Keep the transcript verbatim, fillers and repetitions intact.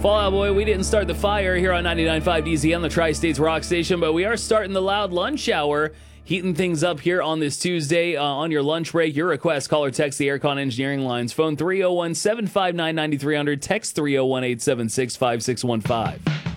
Fall Out Boy, we didn't start the fire here on ninety-nine point five D Z M, the Tri-States Rock Station, but we are starting the loud lunch hour, heating things up here on this Tuesday uh, on your lunch break. Your request, call or text the Aircon Engineering lines. Phone three oh one, seven five nine, nine three hundred, text three oh one, eight seven six, five six one five.